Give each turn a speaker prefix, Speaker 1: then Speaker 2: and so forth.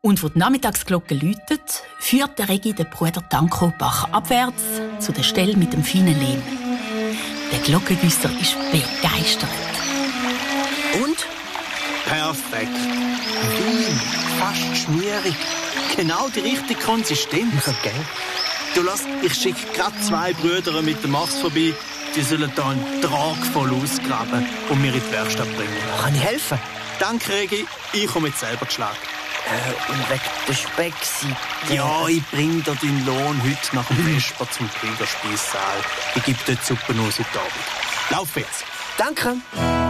Speaker 1: Und wo die Nachmittagsglocke läutet, führt der Regi den Bruder Danko Bach abwärts zu der Stelle mit dem feinen Lehm. Der Glockengüsser ist begeistert.
Speaker 2: Und? Perfekt. Fein, fast schmierig. Genau die richtige Konsistenz.
Speaker 3: Okay.
Speaker 2: Du lass, ich schicke gerade 2 Brüder mit dem Machs vorbei. Die sollen da einen Trag voll ausgraben und mir in die Werkstatt bringen.
Speaker 3: Kann ich helfen?
Speaker 2: Danke, Regi. Ich komme jetzt selber geschlagen.
Speaker 3: Und wegen der Speckseite.
Speaker 2: Ja, ich bring dir deinen Lohn heute nach dem Vesper zum Kriegerspeissaal. Ich gebe dir die Suppe noch heute Abend. Lauf jetzt.
Speaker 3: Danke.